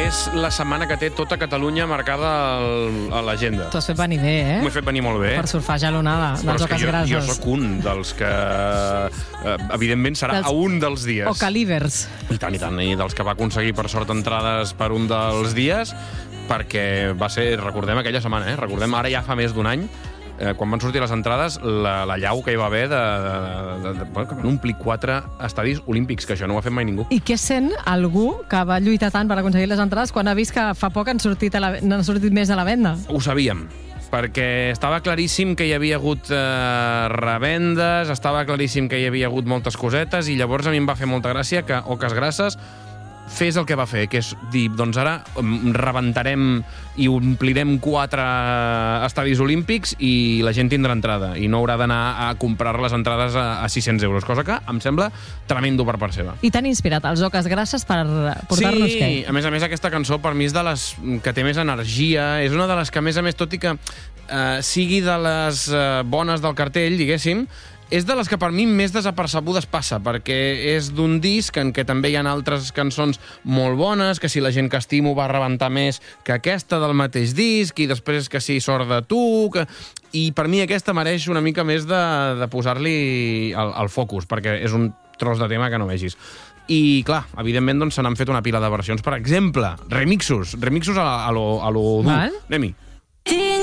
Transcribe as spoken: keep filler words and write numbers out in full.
és la setmana que té tota Catalunya marcada al, a l'agenda. T'ho has fet venir bé, eh? M'ho he fet venir molt bé. Per surfejar l'onada dels Oques jo, Grasses. jo sóc un dels que, eh, evidentment, serà dels... a un dels dies. O calívers. I tant, i tant. I dels que va aconseguir, per sort, entrades per un dels dies, perquè va ser, recordem aquella setmana, eh? Recordem, ara ja fa més d'un any, eh, quan van sortir les entrades, la, la llau que hi va haver de, de, de, de, de, que van omplir quatre estadis olímpics, que això no ho ha fet mai ningú. I què sent algú que va lluitar tant per aconseguir les entrades quan ha vist que fa poc han sortit, a la, n'han sortit més a la venda? Ho sabíem, perquè estava claríssim que hi havia hagut eh, revendes, estava claríssim que hi havia hagut moltes cosetes, i llavors a mi em va fer molta gràcia que Oques Grasses fes el que va fer, que és dir, doncs ara rebentarem i omplirem quatre estadis olímpics i la gent tindrà entrada, i no haurà d'anar a comprar les entrades a, a sis-cents euros, cosa que em sembla tremendo per part seva. I t'han inspirat els Oques Grasses per portar-nos sí, què? Sí, a més a més aquesta cançó per mi és de les que té més energia, és una de les que a més a més, tot i que eh, sigui de les eh, bones del cartell, diguéssim, és de les que per mi més desapercebudes passa, perquè és d'un disc en què també hi ha altres cançons molt bones, que si la gent que estimo va rebentar més que aquesta del mateix disc, i després que si sort de tu... Que... I per mi aquesta mereix una mica més de, de posar-li el, el focus, perquè és un tros de tema que no vegis. I, clar, evidentment, doncs, se n'han fet una pila de versions. Per exemple, remixos. Remixos a, a lo, a lo dur. Anem-hi.